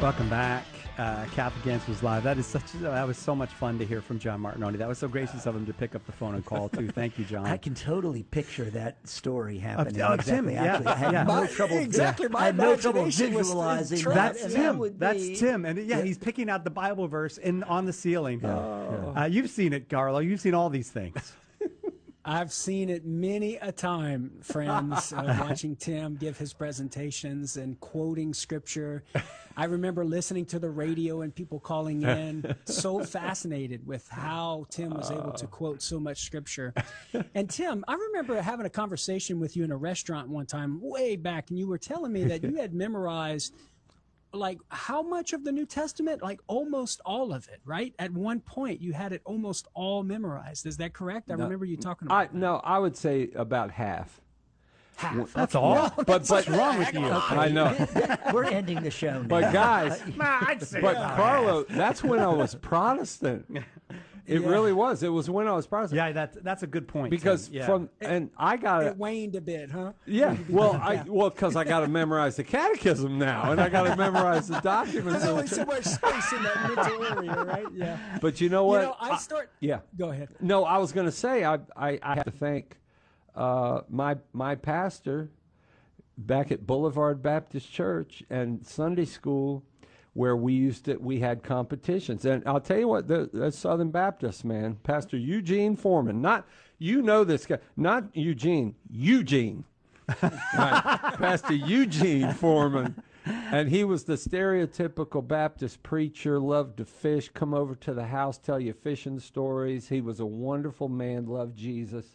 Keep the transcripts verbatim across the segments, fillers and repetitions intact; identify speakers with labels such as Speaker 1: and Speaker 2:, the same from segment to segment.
Speaker 1: Welcome back. Uh, Catholic Answers Live. That is such. That was so much fun to hear from John Martinoni. That was so gracious of him to pick up the phone and call too. Thank you, John.
Speaker 2: I can totally picture that story happening.
Speaker 1: Of, of
Speaker 2: exactly.
Speaker 1: Tim, yeah.
Speaker 2: Actually, I had
Speaker 1: yeah.
Speaker 2: no
Speaker 3: My,
Speaker 2: trouble.
Speaker 3: exactly. My
Speaker 2: I had no trouble
Speaker 3: imagination was
Speaker 2: visualizing.
Speaker 3: trapped.
Speaker 1: That's
Speaker 2: and
Speaker 1: Tim.
Speaker 2: That would
Speaker 1: That's
Speaker 2: be,
Speaker 1: Tim. And yeah,
Speaker 2: yeah.
Speaker 1: he's picking out the Bible verse in on the ceiling.
Speaker 2: Oh.
Speaker 1: Uh, you've seen it, Carlo. You've seen all these things.
Speaker 3: I've seen it many a time, friends, uh, watching Tim give his presentations and quoting scripture. I remember listening to the radio and people calling in, so fascinated with how Tim was able to quote so much scripture. And Tim, I remember having a conversation with you in a restaurant one time way back, and you were telling me that you had memorized like how much of the New Testament? Like almost all of it, right? At one point, you had it almost all memorized. Is that correct? I
Speaker 4: No,
Speaker 3: remember you talking
Speaker 4: I,
Speaker 3: about that.
Speaker 4: no, I would say about half.
Speaker 3: Half.
Speaker 1: That's all.
Speaker 4: Yeah. But but
Speaker 1: What's wrong with you?
Speaker 4: I know.
Speaker 2: We're ending the show now.
Speaker 4: But guys,
Speaker 1: I'd say
Speaker 4: but
Speaker 1: about
Speaker 4: Carlo, that's when I was Protestant. It
Speaker 3: Yeah.
Speaker 4: really was. It was when I was Protestant.
Speaker 1: Yeah, that's that's a good point.
Speaker 4: Because
Speaker 1: Tim. Yeah.
Speaker 4: from and I got
Speaker 3: It
Speaker 4: it.
Speaker 3: waned a bit, huh?
Speaker 4: Yeah. Well, I well because I got to memorize the catechism now, and I got to memorize the documents.
Speaker 3: There's only so much space in that mental area, right? Yeah.
Speaker 4: But you know what?
Speaker 3: You know, I start.
Speaker 4: yeah.
Speaker 3: Go ahead.
Speaker 4: No, I was going to say I, I I have to thank uh, my my pastor back at Boulevard Baptist Church and Sunday school, where we used to we had competitions. And I'll tell you what, the, the Southern Baptist man, Pastor Eugene Foreman, not you know this guy, not Eugene, Eugene, right? Pastor Eugene Foreman. And he was the stereotypical Baptist preacher, loved to fish, come over to the house, tell you fishing stories. He was a wonderful man, loved Jesus.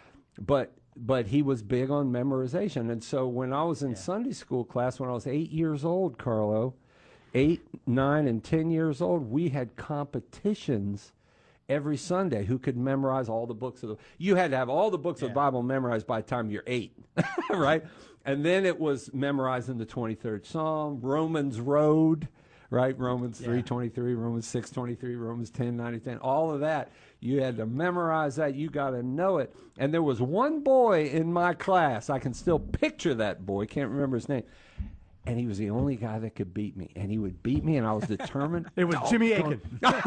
Speaker 4: But but he was big on memorization. And so when I was in yeah. Sunday school class, when I was eight years old, Carlo, eight, nine, and ten years old, we had competitions every Sunday who could memorize all the books of the you had to have all the books yeah. of the Bible memorized by the time you're eight, right? And then it was memorizing the twenty-third Psalm, Romans Road, right? Romans yeah. three twenty-three, Romans six twenty-three, Romans ten ninety, ten, all of that. You had to memorize that. You got to know it. And there was one boy in my class. I can still picture that boy. Can't remember his name. And he was the only guy that could beat me. And he would beat me, and I was determined.
Speaker 1: It was Jimmy Aiken.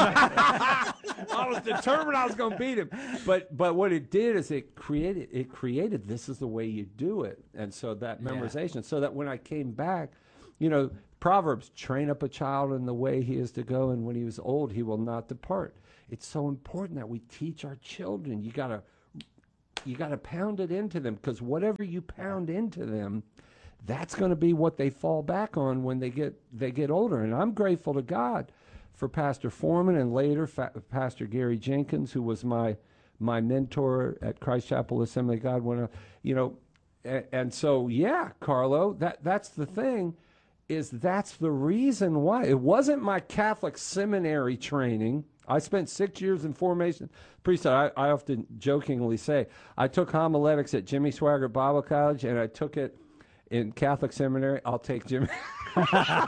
Speaker 4: I was determined I was going to beat him. But but what it did is it created it created this is the way you do it. And so that memorization. Yeah. So that when I came back, you know, Proverbs, train up a child in the way he is to go, and when he is old, he will not depart. It's so important that we teach our children. You gotta you gotta pound it into them, because whatever you pound into them, that's going to be what they fall back on when they get they get older. And I'm grateful to God for Pastor Foreman, and later Fa- Pastor Gary Jenkins, who was my my mentor at Christ Chapel Assembly of God. When I, you know, and, and so yeah, Carlo, that that's the thing, is that's the reason why it wasn't my Catholic seminary training. I spent six years in formation priesthood. I, I often jokingly say I took homiletics at Jimmy Swaggart Bible College, and I took it in Catholic seminary. I'll take Jimmy. you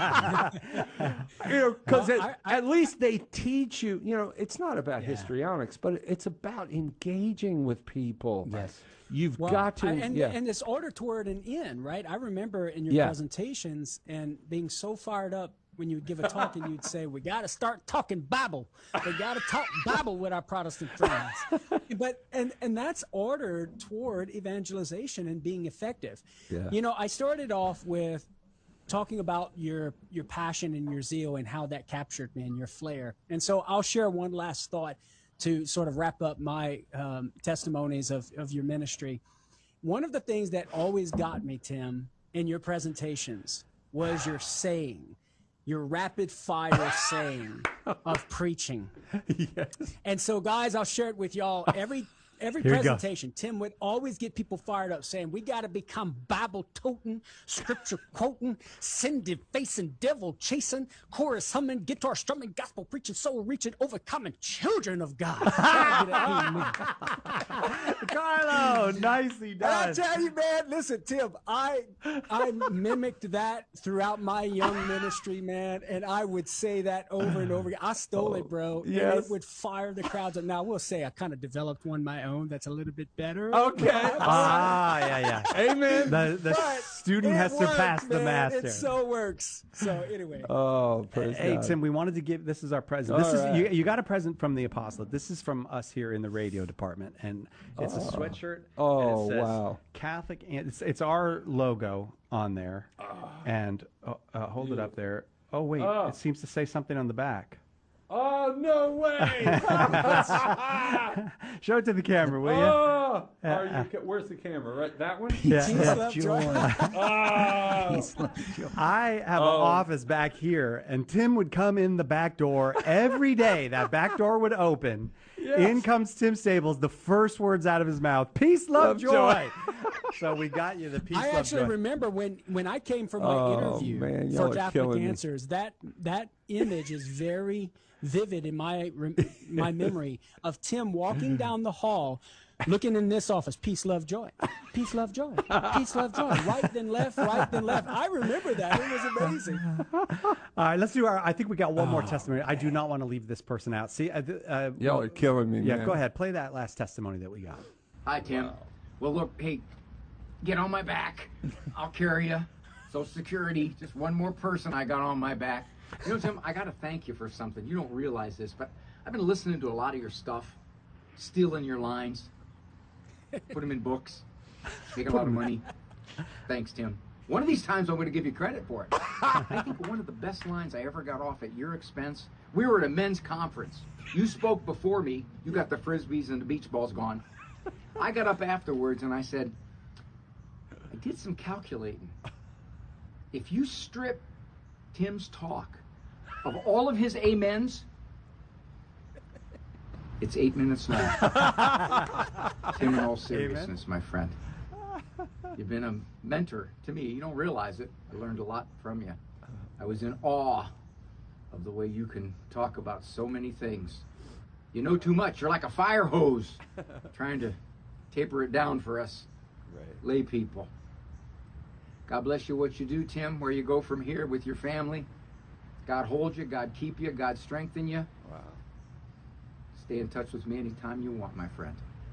Speaker 4: know, because well, at least they teach you. You know, it's not about yeah. histrionics, but it's about engaging with people.
Speaker 1: Yes.
Speaker 4: You've
Speaker 3: well,
Speaker 4: got to,
Speaker 3: I, and,
Speaker 4: yeah.
Speaker 3: and it's order toward an end, right? I remember in your
Speaker 4: yeah. presentations
Speaker 3: and being so fired up when you would give a talk and you'd say, we got to start talking Bible. We got to talk Bible with our Protestant friends. But and and that's ordered toward evangelization and being effective.
Speaker 4: Yeah.
Speaker 3: You know, I started off with talking about your your passion and your zeal and how that captured me and your flair. And so I'll share one last thought to sort of wrap up my um, testimonies of, of your ministry. One of the things that always got me, Tim, in your presentations was your saying, your rapid fire saying of preaching.
Speaker 4: Yes.
Speaker 3: And so, guys, I'll share it with y'all. Every every
Speaker 1: Here
Speaker 3: presentation, Tim would always get people fired up saying, we got to become Bible-toting, scripture-quoting, sin-defacing, devil-chasing, chorus humming, guitar strumming, gospel-preaching, soul-reaching, overcoming children of God.
Speaker 1: Carlo, nicely done.
Speaker 3: And I tell you, man, listen, Tim, I I mimicked that throughout my young ministry, man, and I would say that over and over again. I stole
Speaker 4: Oh,
Speaker 3: it, bro.
Speaker 4: yes.
Speaker 3: And it would fire the crowds up. Now, I will say I kind of developed one my own that's a little bit better.
Speaker 4: Okay.
Speaker 1: Ah, yeah, yeah.
Speaker 4: Amen.
Speaker 1: The the
Speaker 3: But
Speaker 1: student
Speaker 3: it
Speaker 1: has
Speaker 3: works,
Speaker 1: surpassed the
Speaker 3: man.
Speaker 1: master.
Speaker 3: It so works. So anyway.
Speaker 4: Oh, praise
Speaker 1: Hey
Speaker 4: God.
Speaker 1: Tim, we wanted to give. This is our present. This
Speaker 4: All
Speaker 1: is
Speaker 4: right.
Speaker 1: you, you got a present from the apostolate. This is from us here in the radio department, and it's a sweatshirt.
Speaker 4: Oh,
Speaker 1: and it says
Speaker 4: wow.
Speaker 1: Catholic, and it's it's our logo on there, and uh, uh, hold it up there. Oh wait,
Speaker 4: Oh.
Speaker 1: it seems to say something on the back.
Speaker 4: Oh, no way.
Speaker 1: Show it to the camera, will you?
Speaker 4: Oh, are you, ca- where's the camera? Right, that one?
Speaker 1: Yeah.
Speaker 2: Peace,
Speaker 1: Yeah.
Speaker 2: love, joy.
Speaker 4: Oh.
Speaker 2: Peace, love, joy.
Speaker 1: I have
Speaker 4: Oh.
Speaker 1: an office back here, and Tim would come in the back door every day. That back door would open.
Speaker 4: Yes.
Speaker 1: In comes Tim Stables. The first words out of his mouth: "Peace, love,
Speaker 4: Love,
Speaker 1: joy." So we got you the peace,
Speaker 3: I
Speaker 1: love,
Speaker 3: actually
Speaker 1: joy.
Speaker 3: remember when, when I came for my
Speaker 4: Oh,
Speaker 3: interview
Speaker 4: man, y'all
Speaker 3: for
Speaker 4: are
Speaker 3: Catholic
Speaker 4: killing me.
Speaker 3: Answers. That that image is very vivid in my rem- my memory of Tim walking down the hall, looking in this office. Peace, love, joy. Peace, love, joy. Peace, love, joy. Right then left. Right then left. I remember that. It was amazing.
Speaker 1: All right, let's do our. I think we got one more testimony. I do not want to leave this person out. See, uh, th- uh,
Speaker 4: Y'all are killing me,
Speaker 1: yeah,
Speaker 4: man.
Speaker 1: go ahead. Play that last testimony that we got.
Speaker 5: Hi, Tim. Well, look, hey, get on my back. I'll carry you. Social Security, just one more person I got on my back. You know, Tim, I got to thank you for something. You don't realize this, but I've been listening to a lot of your stuff, stealing your lines, put them in books, make a lot of money. Thanks, Tim. One of these times I'm going to give you credit for it. I think one of the best lines I ever got off at your expense, we were at a men's conference. You spoke before me. You got the Frisbees and the beach balls gone. I got up afterwards and I said, I did some calculating. If you strip Tim's talk of all of his amens, it's eight minutes long. Tim, in all seriousness, my friend, you've been a mentor to me. You don't realize it. I learned a lot from you. I was in awe of the way you can talk about so many things. You know too much. You're like a fire hose trying to taper it down for us lay people. God bless you what you do, Tim, where you go from here with your family. God hold you, God keep you, God strengthen you.
Speaker 4: Wow.
Speaker 5: Stay in touch with me anytime you want, my friend.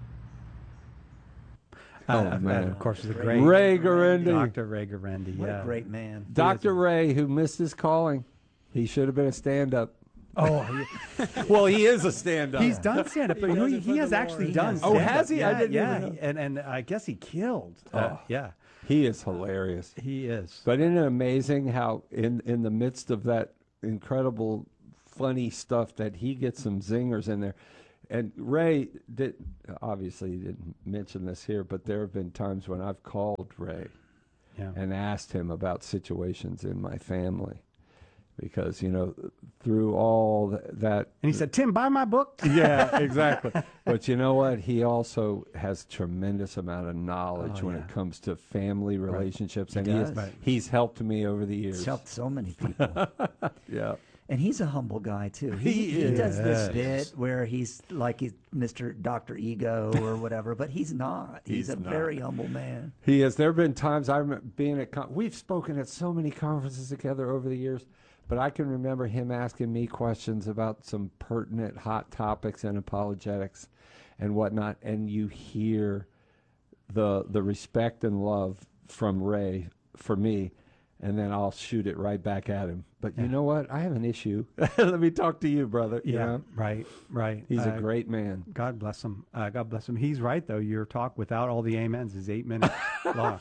Speaker 4: Oh,
Speaker 1: Uh,
Speaker 4: man.
Speaker 1: that, of course, was a great
Speaker 4: Ray Garendi.
Speaker 1: Doctor Ray Garendi.
Speaker 2: What
Speaker 1: Yeah.
Speaker 2: a great man.
Speaker 4: Doctor Ray, who missed his calling. He should have been a stand-up.
Speaker 1: Oh,
Speaker 4: Well, he is a stand-up.
Speaker 1: he's done stand up, but
Speaker 3: He
Speaker 1: you know,
Speaker 3: does
Speaker 1: he,
Speaker 3: it for
Speaker 1: he has
Speaker 3: the
Speaker 1: actually
Speaker 3: Lord.
Speaker 1: done.
Speaker 2: He has.
Speaker 4: Oh,
Speaker 1: stand-up.
Speaker 4: has he? I
Speaker 1: Yeah,
Speaker 4: didn't
Speaker 1: yeah,
Speaker 4: even know.
Speaker 1: and and I guess he killed. Uh,
Speaker 4: Oh.
Speaker 1: yeah,
Speaker 4: He is hilarious.
Speaker 1: he is.
Speaker 4: But isn't it amazing how in, in the midst of that incredible funny stuff that he gets some zingers in there. And Ray did obviously he didn't mention this here, but there have been times when I've called Ray
Speaker 1: Yeah.
Speaker 4: and asked him about situations in my family. Because, you know, through all th- that
Speaker 1: And he said, "Tim, buy my book."
Speaker 4: yeah, exactly. But you know what? He also has tremendous amount of knowledge
Speaker 1: Oh,
Speaker 4: when
Speaker 1: yeah.
Speaker 4: it comes to family relationships, and
Speaker 2: He
Speaker 4: he is,
Speaker 2: does. Right.
Speaker 4: he's helped me over the years.
Speaker 2: He's helped so many people.
Speaker 4: Yeah,
Speaker 2: And he's a humble guy too. He,
Speaker 4: He
Speaker 2: he does this
Speaker 1: is.
Speaker 2: bit where he's like he's Mister Doctor Ego or whatever, but he's not. He's,
Speaker 4: He's
Speaker 2: a
Speaker 4: not.
Speaker 2: very humble man.
Speaker 4: he is. There have been times I remember being at con- we've spoken at so many conferences together over the years, but I can remember him asking me questions about some pertinent hot topics and apologetics and whatnot, and you hear the the respect and love from Ray for me, and then I'll shoot it right back at him. But you know what? I have an issue. Let me talk to you, brother. you
Speaker 1: Yeah,
Speaker 4: know?
Speaker 1: right, right.
Speaker 4: He's
Speaker 1: Uh,
Speaker 4: a great man.
Speaker 1: God bless him. Uh, God bless him. He's right though. Your talk without all the amens is eight minutes long.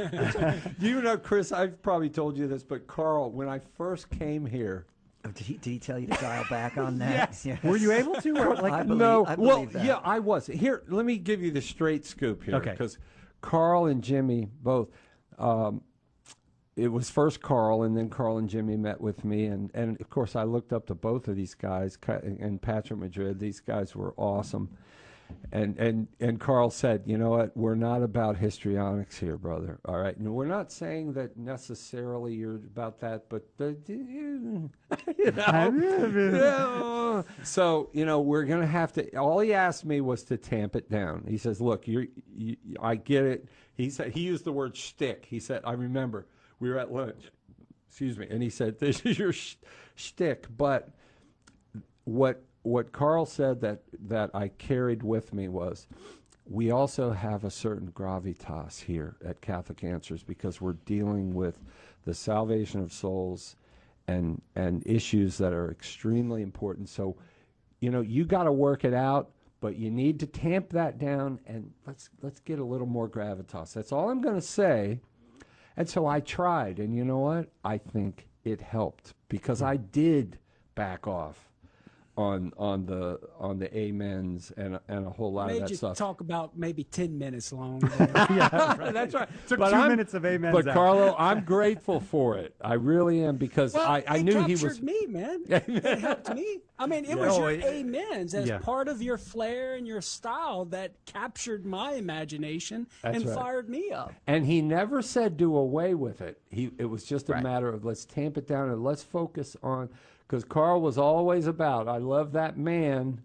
Speaker 4: You know, Chris, I've probably told you this, but Carl, when I first came here,
Speaker 2: Oh, Did he, did he tell you to dial back on that? Yes.
Speaker 1: Were you able to? Or like,
Speaker 2: I believe,
Speaker 4: no,
Speaker 2: I
Speaker 4: well,
Speaker 2: believe that.
Speaker 4: yeah, I was. Here, let me give you the straight scoop here.
Speaker 1: Okay.
Speaker 4: Because Carl and Jimmy both, um, it was first Carl, and then Carl and Jimmy met with me. And, and of course, I looked up to both of these guys, Ca- and Patrick Madrid. These guys were awesome. And, and, and Carl said, you know what, we're not about histrionics here, brother. All right. And we're not saying that necessarily you're about that, but the, you know, yeah. So, you know, we're going to have to, all he asked me was to tamp it down. He says, look, you're, you, I get it. He said, he used the word shtick. He said, I remember we were at lunch, excuse me. And he said, this is your sh- shtick. But what, what Carl said that, that I carried with me was, we also have a certain gravitas here at Catholic Answers because we're dealing with the salvation of souls and and issues that are extremely important. So, you know, you got to work it out, but you need to tamp that down and let's let's get a little more gravitas. That's all I'm going to say. And so I tried, and you know what? I think it helped because I did back off on on the on the amens and and a whole lot
Speaker 3: Made
Speaker 4: of that
Speaker 3: you
Speaker 4: stuff.
Speaker 3: talk about maybe ten minutes long.
Speaker 1: yeah, right.
Speaker 4: That's right.
Speaker 1: Took
Speaker 4: But
Speaker 1: two
Speaker 4: I'm-
Speaker 1: minutes of amens
Speaker 4: But
Speaker 1: out.
Speaker 4: Carlo, I'm grateful for it. I really am because
Speaker 3: Well,
Speaker 4: I, I
Speaker 3: it
Speaker 4: knew he
Speaker 3: captured
Speaker 4: was.
Speaker 3: me, man. It helped me. I mean, it was
Speaker 1: Yeah.
Speaker 3: your
Speaker 1: Oh, it-
Speaker 3: amens as
Speaker 1: yeah.
Speaker 3: part of your flair and your style that captured my imagination
Speaker 4: That's
Speaker 3: and
Speaker 4: right.
Speaker 3: fired me up.
Speaker 4: And he never said do away with it. He it was just a
Speaker 3: Right.
Speaker 4: matter of let's tamp it down and let's focus on because Carl was always about. I love that man.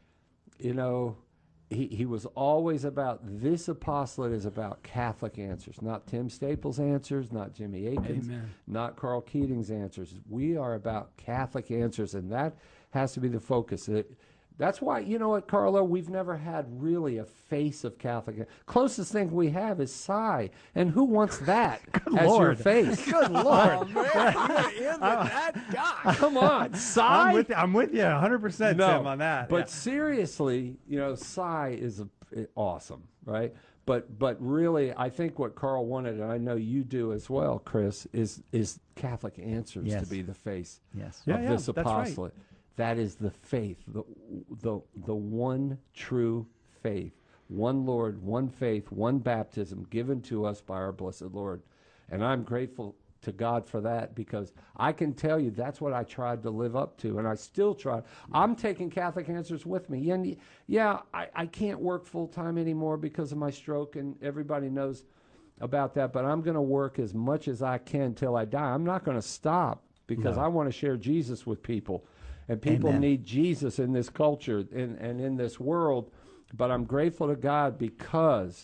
Speaker 4: You know, he he was always about this apostolate is about Catholic answers, not Tim Staples' answers, not Jimmy Akin's,
Speaker 3: Amen.
Speaker 4: not Carl Keating's answers. We are about Catholic answers, and that has to be the focus. It, That's why, you know what, Carlo, we've never had really a face of Catholic. Closest thing we have is Cy. And who wants that as your
Speaker 1: Lord.
Speaker 4: face?
Speaker 1: Good Lord.
Speaker 3: Oh, man, you're in with that guy.
Speaker 4: Come on,
Speaker 1: I'm
Speaker 4: Cy.
Speaker 1: with you. I'm with you one hundred percent,
Speaker 4: No,
Speaker 1: Tim, on that.
Speaker 4: But
Speaker 1: Yeah.
Speaker 4: seriously, you know, Cy is a, i- awesome, right? But but really, I think what Carl wanted, and I know you do as well, Chris, is is Catholic answers
Speaker 2: Yes.
Speaker 4: to be the face
Speaker 2: Yes.
Speaker 1: Yeah,
Speaker 4: of
Speaker 1: yeah,
Speaker 4: this
Speaker 1: that's right.
Speaker 4: apostolate. That is the faith, the, the, the one true faith, one Lord, one faith, one baptism given to us by our blessed Lord. And I'm grateful to God for that because I can tell you that's what I tried to live up to, and I still try. I'm taking Catholic Answers with me. And yeah, I, I can't work full-time anymore because of my stroke, and everybody knows about that, but I'm going to work as much as I can till I die. I'm not going to stop because
Speaker 1: No.
Speaker 4: I want to share Jesus with people. And people
Speaker 2: Amen.
Speaker 4: need Jesus in this culture and, and in this world. But I'm grateful to God because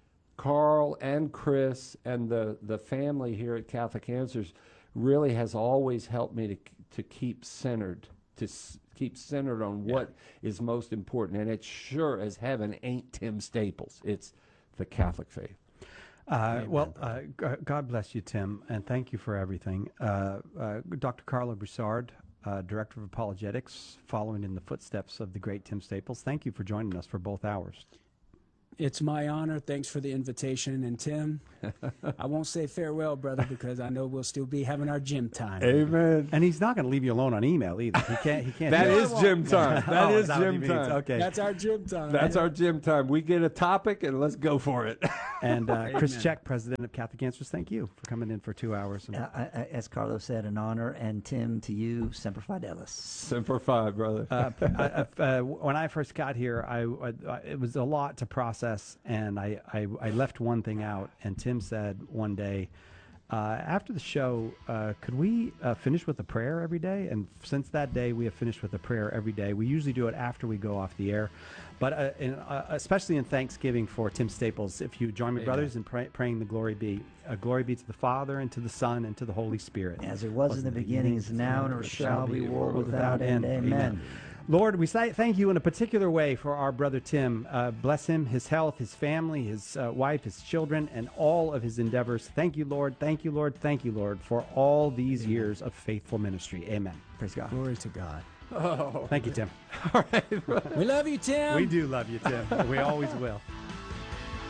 Speaker 4: Carl and Chris and the, the family here at Catholic Answers really has always helped me to to keep centered, to s- keep centered on what is most important. And it sure as heaven ain't Tim Staples. It's the Catholic faith.
Speaker 1: Uh, well, uh, g- God bless you, Tim, and thank you for everything. Uh, uh, Doctor Carlo Broussard, uh, Director of Apologetics, following in the footsteps of the great Tim Staples. Thank you for joining us for both hours.
Speaker 3: It's my honor. Thanks for the invitation. And Tim, I won't say farewell, brother, because I know we'll still be having our gym time.
Speaker 4: Amen.
Speaker 1: And he's not going to leave you alone on email either. He can't. He can't.
Speaker 4: That
Speaker 1: do
Speaker 4: is gym time. That
Speaker 1: Oh,
Speaker 4: is
Speaker 1: that what he
Speaker 4: gym
Speaker 1: means?
Speaker 4: time.
Speaker 1: Okay.
Speaker 3: That's our gym time.
Speaker 4: That's our gym time. We get a topic and let's go for it.
Speaker 1: And uh, Chris
Speaker 3: Amen.
Speaker 1: Check, President of Catholic Answers, thank you for coming in for two hours. And,
Speaker 2: Uh, I, I, as Carlos said, an honor. And Tim, to you, Semper Fidelis.
Speaker 4: Semper Fi, brother.
Speaker 1: uh, p- I- I- uh, when I first got here, I, I- it was a lot to process, and I, I, I left one thing out. And Tim said one day, uh, after the show, uh, could we uh, finish with a prayer every day? And since that day, we have finished with a prayer every day. We usually do it after we go off the air, but uh, in, uh, especially in Thanksgiving for Tim Staples, if you join me, brothers, in pray, praying the glory be, uh, glory be to the Father and to the Son and to the Holy Spirit.
Speaker 2: As it was in the beginning, is now, and ever shall be, world without end. Amen.
Speaker 1: Lord, we say thank you in a particular way for our brother Tim. Uh, bless him, his health, his family, his uh, wife, his children, and all of his endeavors. Thank you, Lord. Thank you, Lord. Thank you, Lord, for all these years of faithful ministry. Amen. Praise God.
Speaker 3: Glory to God.
Speaker 1: Thank you, Tim.
Speaker 3: We love you, Tim.
Speaker 1: We do love you, Tim. We always will.